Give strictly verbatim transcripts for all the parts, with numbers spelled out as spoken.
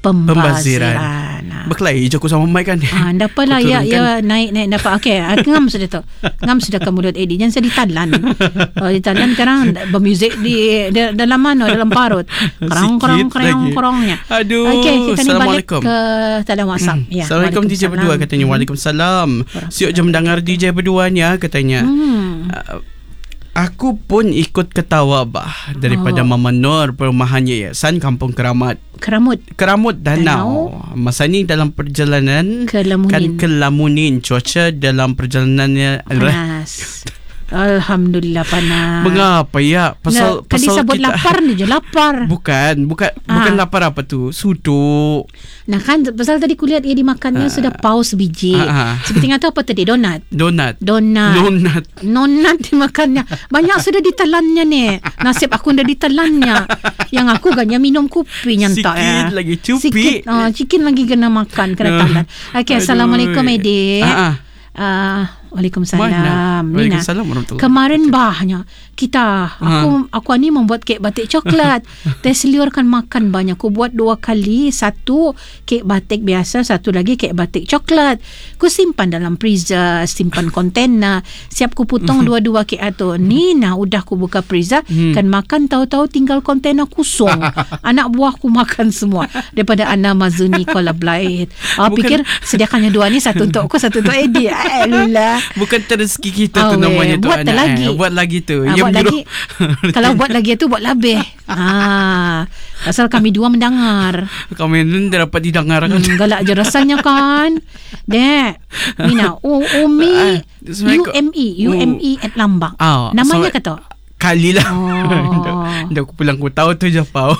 Pembaziran, Pembaziran. Berkelahi je aku sama Mike kan. Ah, dapalah ya ya naik-naik dapat. Okey, ngam sudah tu. Ngam sudah ke mulut Eddie. Jangan sedih talan. Oh, ditalan sekarang bermuzik di, di dalam mana? Dalam parut. Kerang-kerang kerang-kerangnya. Aduh. Okey, kita ni balik ke dalam WhatsApp. Hmm. Ya. Assalamualaikum D J berdua katanya. Waalaikumsalam. Siap je mendengar D J berdua ni katanya. Hmm. Uh, Aku pun ikut ketawa bah daripada oh. Mama Nur perumahan Yayasan Kampung Keramat. Keramut. Keramut Danau. Danau. Masa ni dalam perjalanan ke Lamunin. Kan ke Lamunin. Cuaca dalam perjalanannya panas. Alhamdulillah panas. Mengapa ya? Pasal nah, pasal disebut kita lapar ni je lapar. Bukan, bukan ah. bukan lapar apa tu? Suduk. Nah kan pasal tadi kulihat dia dimakannya ah. sudah paus biji. Ah. Seperti kata apa tadi? Donat. Donat. Donat. Donat. Donat dimakannya. Banyak sudah ditelannya ni. Nasib aku dah ditelannya. Yang aku ganya minum kopi nyantak ya. Sikit lagi cupi. Sikit, uh, sikit lagi kena makan, kena telan. Okey, assalamualaikum Edi. Ah. Uh, Waalaikumsalam. Waalaikumsalam warahmatullahi. Kemarin bahnya kita aku ha. aku ni membuat kek batik coklat. Teh seliurkan makan banyak. Aku buat dua kali, satu kek batik biasa, satu lagi kek batik coklat. Ku simpan dalam freezer, simpan kontainer. Siap ku potong dua-dua kek itu. Ni nah udah ku buka freezer, hmm. kan makan tahu-tahu tinggal kontainer kosong. Anak buahku makan semua daripada Ana Mazuni Kuala Blaid. Ah fikir sediakannya dua ni, satu untuk aku, satu untuk Eddie. Alah. Bukan rezeki kita oh, tu namanya tu buat anak lagi. Eh. Buat lagi tu ha, buat lagi. Kalau buat lagi tu buat lebih. ha, Asal kami dua mendengar. Kami ni dapat didengar kan. hmm, Galak je rasanya kan. Dek Mina U Umi U M E U M E at Lambang. oh, Namanya so, kata kali lah. Oh. Dah aku pulang, aku tahu tu je Pau.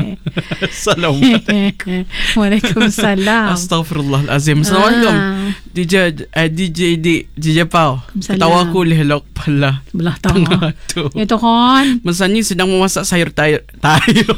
Assalamualaikum. Waalaikumsalam. Astaghfirullahalazim. Assalamualaikum. D J uh, D J D J Pau. Ketawa aku lelok pala belah tengah tu. Itu kan. Masa ni sedang memasak sayur tayar. Tayar.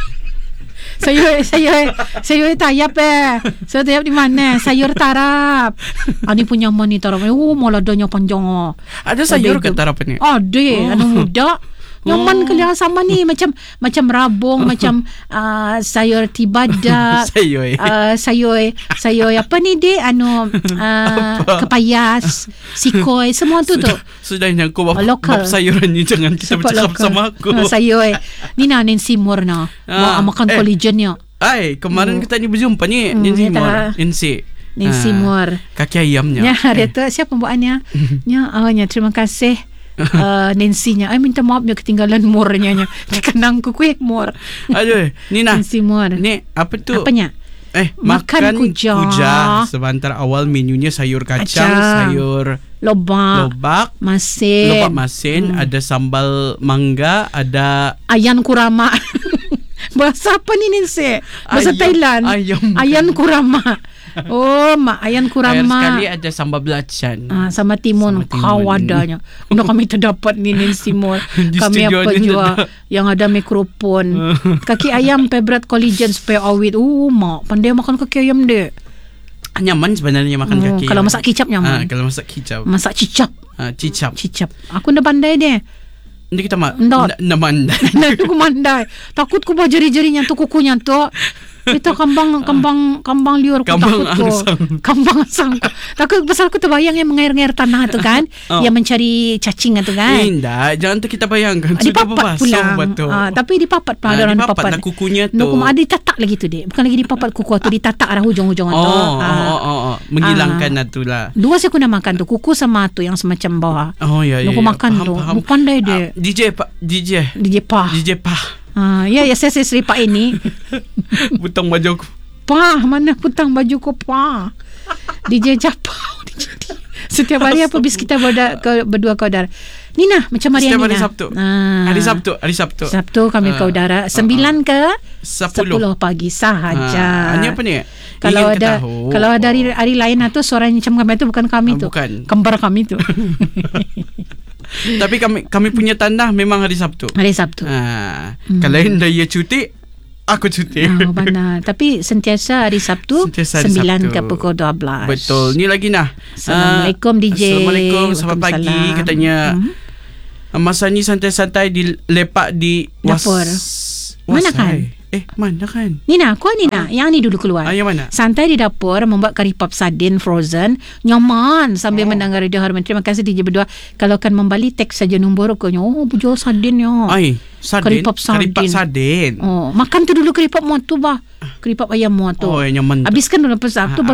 Sayur sayur sayur tayap eh. Sayur tayap di mana? Sayur tarap. Ani punya mani tarap. Oh, maladanya panjang. Ada sayur ke tarap ni? Ada, oh. Anu muda. Nyaman oh. Kalian sama ni macam macam rabung, macam uh, sayur tibadak, sayur uh, sayur sayur apa ni dia anu uh, kepayas, sikoi, semua tu sudah, tu. Sudahnya aku bab, bab sayuran ni jangan kita bercakap sama aku. Uh, sayur ni na Nancy Moore na. Ah, makan eh. Collagennya. Ai, kemarin hmm. kita ni berjumpa ni hmm, Nancy Moore. Nancy. Nancy Moore. Kaki ayamnya. Ya, dia tu siapa pembuatnya? Ya, awalnya terima kasih. Uh, Nancy-nya I minta maaf dia ketinggalan more-nya dia kenang ku kuih more. Aduh Nina Nancy Moore ni apa tu apanya eh makan, makan kuja. kuja sebentar awal menunya sayur kacang, kacang. Sayur lobak lobak masin lobak masin hmm. Ada sambal mangga, ada ayan kurama. Bahasa apa ni Nancy? Bahasa ayam, Thailand ayam ayan kurama. Oh, mak ayan kurama. Sekali ada sambal belacan. Ah, sama timun, timun. Kawadanya. Udah kami terdapat ni Nancy Moore. Kami apa juga yang ada mikrofon. Kaki ayam favorite collagen supaya awet. Oh, mak pandai makan kaki ayam dek. Nyaman sebenarnya makan oh, kaki. Kalau masak kicap nyaman. Ah, kalau masak kicap. Masak cicap. Ah, cicap. Cicap. Aku dah pandai deh. Nanti kita mak. Ndak mandai. Ndak aku mandai. Takut ku bawa jari-jarinya tu kukunya tu. Itu kambang kambang kambang liur ku kambang takut ku. Kambang angsang. Takut pasal aku terbayang yang mengair-ngair tanah tu kan. Oh. Yang mencari cacing tu kan. Indah, jangan tu kita bayangkan. Dipapat pulang. Ah, tapi dipapat pula ah, dalam dipapat. Dipapat lah kukunya tu. Nukum ada ditatak lagi tu dek. Bukan lagi dipapat kuku tu, ditatak arah hujung-hujung tu. Oh, ah. oh, oh, oh. Menghilangkan ah. tu lah. Dua saya guna makan tu, kuku sama tu yang semacam bawah. Oh ya ya. Nukum ya, makan paham, tu. Paham. Bukan dah dek. Ah, D J Pak, D J. D J Pah. D J Pah. Ah, ya ya saya saya seripak ini. Butang baju aku. Pah, mana putang baju kau Pah. D J Japau. Setiap hari apa bis kita berda, ke, berdua ke udara. Nina, macam hari Setiap Nina. hari Sabtu. Ah. Hari Sabtu, hari Sabtu. Sabtu kami ah. ke udara. Sembilan ke sepuluh pagi sahaja. Ah. Ini apa ni? Kalau Ingin ada ketahu. Kalau ada hari, hari lain atau suara macam kami itu bukan kami ah, tu. Bukan. Kembar kami tu. Tapi kami kami punya tanah memang hari Sabtu. Hari Sabtu. Ah. Hmm. Kalau hendak ia cuti, aku cuti. Oh, benar. Tapi sentiasa hari Sabtu sentiasa hari sembilan Sabtu. Ke pukul dua belas. Betul. Ni lagi nah. Assalamualaikum uh, D J. Assalamualaikum. Selamat pagi katanya. Hmm. Masa ni santai-santai dilepak di dapur. Was, Mana kan? Eh, mana kan? Nina, aku Nina. Yang ni dulu keluar. Ah, yang mana? Santai di dapur membuat kari pap sardin frozen. Nyaman sambil oh. mendengar Radio Harmony. Terima kasih D J berdua. Kalau akan membalik teks saja nombor aku. Oh, berjual sardin ya. Ay, sardin? Kari pap sardin. Kari pap sardin. Oh, makan tu dulu kari pap muat tu bah. Kari pap ayam muat tu. Oh, nyaman. Habiskan dulu lepas tu.